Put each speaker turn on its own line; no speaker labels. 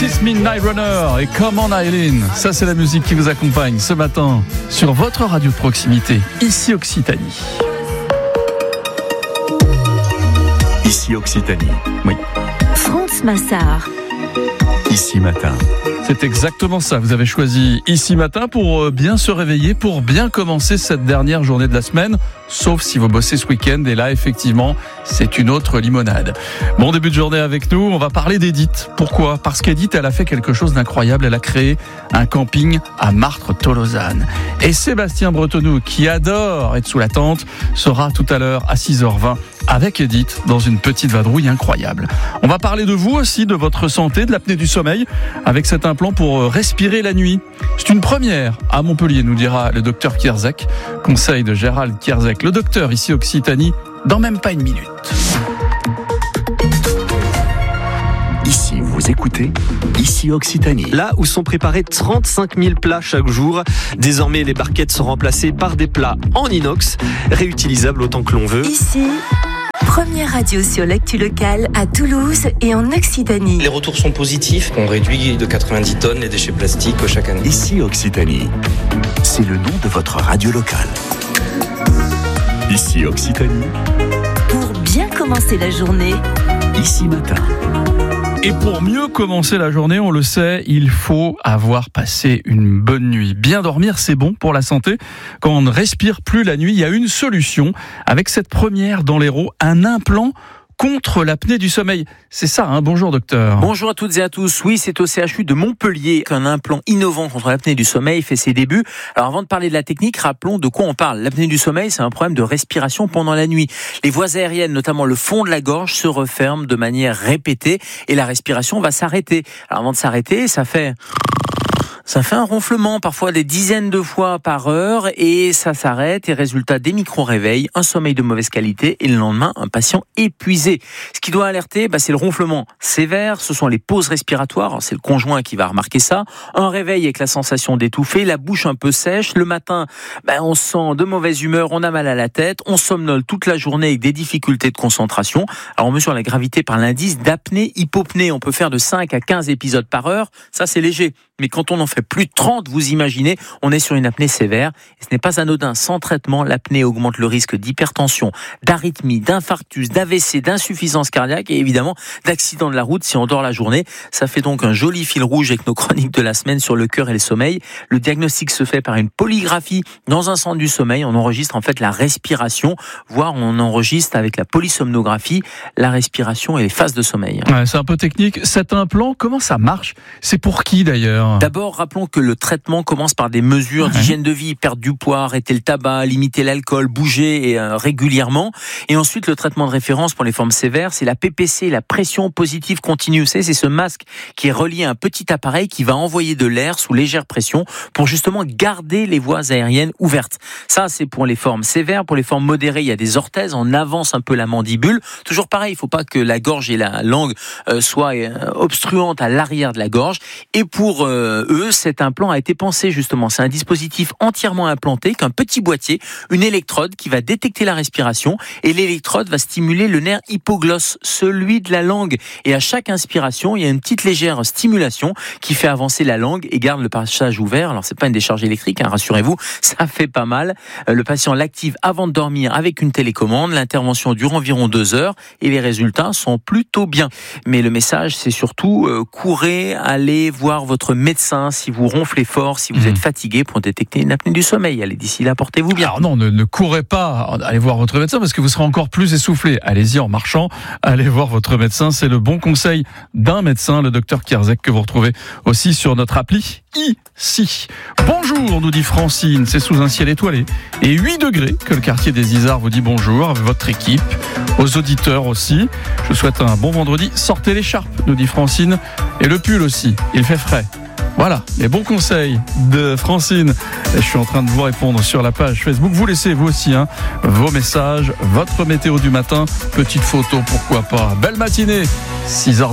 Oasis Midnight Runner et Come On Eileen. Ça, c'est la musique qui vous accompagne ce matin sur votre radio de proximité, ici Occitanie.
Ici Occitanie. Oui.
France Massard.
Ici Matin.
C'est exactement ça. Vous avez choisi Ici Matin pour bien se réveiller, pour bien commencer cette dernière journée de la semaine, sauf si vous bossez ce week-end. Et là, effectivement, c'est une autre limonade. Bon début de journée avec nous. On va parler d'Edith. Pourquoi ? Parce qu'Edith, elle a fait quelque chose d'incroyable. Elle a créé un camping à Martres-Tolosane. Et Sébastien Bretonneau, qui adore être sous la tente, sera tout à l'heure à 6h20 avec Edith dans une petite vadrouille incroyable. On va parler de vous aussi, de votre santé, de l'apnée du sommeil, avec cet implant pour respirer la nuit. C'est une première à Montpellier, nous dira le docteur Kierzek. Conseil de Gérald Kierzek, le docteur ici Occitanie, dans même pas une minute.
Ici, vous écoutez Ici Occitanie.
Là où sont préparés 35 000 plats chaque jour, désormais les barquettes sont remplacées par des plats en inox, réutilisables autant que l'on veut.
Ici, première radio sur l'actu locale à Toulouse et en Occitanie.
Les retours sont positifs. On réduit de 90 tonnes les déchets plastiques chaque année.
Ici Occitanie. C'est le nom de votre radio locale. Ici Occitanie.
Pour bien commencer la journée.
Ici Matin.
Et pour mieux commencer la journée, on le sait, il faut avoir passé une bonne nuit. Bien dormir, c'est bon pour la santé. Quand on ne respire plus la nuit, il y a une solution. Avec cette première dans l'Hérault, un implant contre l'apnée du sommeil. C'est ça, hein ? Bonjour docteur.
Bonjour à toutes et à tous. Oui, c'est au CHU de Montpellier qu'un implant innovant contre l'apnée du sommeil fait ses débuts. Alors avant de parler de la technique, rappelons de quoi on parle. L'apnée du sommeil, c'est un problème de respiration pendant la nuit. Les voies aériennes, notamment le fond de la gorge, se referment de manière répétée et la respiration va s'arrêter. Alors avant de s'arrêter, ça fait un ronflement, parfois des dizaines de fois par heure, et ça s'arrête, et résultat, des micro-réveils, un sommeil de mauvaise qualité, et le lendemain, un patient épuisé. Ce qui doit alerter, c'est le ronflement sévère, ce sont les pauses respiratoires, c'est le conjoint qui va remarquer ça, un réveil avec la sensation d'étouffer, la bouche un peu sèche, le matin, on se sent de mauvaise humeur, on a mal à la tête, on somnole toute la journée avec des difficultés de concentration. Alors on mesure la gravité par l'indice d'apnée-hypopnée, on peut faire de 5 à 15 épisodes par heure, ça c'est léger. Mais quand on en fait plus de 30, vous imaginez, on est sur une apnée sévère. Et ce n'est pas anodin. Sans traitement, l'apnée augmente le risque d'hypertension, d'arythmie, d'infarctus, d'AVC, d'insuffisance cardiaque et évidemment d'accident de la route si on dort la journée. Ça fait donc un joli fil rouge avec nos chroniques de la semaine sur le cœur et le sommeil. Le diagnostic se fait par une polygraphie dans un centre du sommeil. On enregistre en fait la respiration, voire on enregistre avec la polysomnographie la respiration et les phases de sommeil.
Ouais, c'est un peu technique. Cet implant, comment ça marche ? C'est pour qui d'ailleurs ?
D'abord, rappelons que le traitement commence par des mesures d'hygiène de vie, perdre du poids, arrêter le tabac, limiter l'alcool, bouger régulièrement. Et ensuite, le traitement de référence pour les formes sévères, c'est la PPC, la pression positive continue. C'est ce masque qui est relié à un petit appareil qui va envoyer de l'air sous légère pression pour justement garder les voies aériennes ouvertes. Ça, c'est pour les formes sévères. Pour les formes modérées, il y a des orthèses. On avance un peu la mandibule. Toujours pareil, il ne faut pas que la gorge et la langue soient obstruantes à l'arrière de la gorge. Et pour eux, cet implant a été pensé justement. C'est un dispositif entièrement implanté, qu'un petit boîtier, une électrode qui va détecter la respiration et l'électrode va stimuler le nerf hypoglosse, celui de la langue. Et à chaque inspiration, il y a une petite légère stimulation qui fait avancer la langue et garde le passage ouvert. Alors c'est pas une décharge électrique, rassurez-vous, ça fait pas mal. Le patient l'active avant de dormir avec une télécommande. L'intervention dure environ 2 heures et les résultats sont plutôt bien. Mais le message, c'est surtout courez, allez voir votre médecin si vous ronflez fort, si vous êtes fatigué pour détecter une apnée du sommeil. Allez, d'ici là, portez-vous bien.
Alors non, ne courez pas, allez voir votre médecin parce que vous serez encore plus essoufflé. Allez-y en marchant, allez voir votre médecin. C'est le bon conseil d'un médecin, le docteur Kierzek, que vous retrouvez aussi sur notre appli ici. Bonjour, nous dit Francine, c'est sous un ciel étoilé et 8 degrés que le quartier des Isards vous dit bonjour avec votre équipe, aux auditeurs aussi. Je vous souhaite un bon vendredi. Sortez l'écharpe, nous dit Francine, et le pull aussi, il fait frais. Voilà, les bons conseils de Francine. Et je suis en train de vous répondre sur la page Facebook. Vous laissez vous aussi vos messages, votre météo du matin, petite photo, pourquoi pas. Belle matinée, 6h.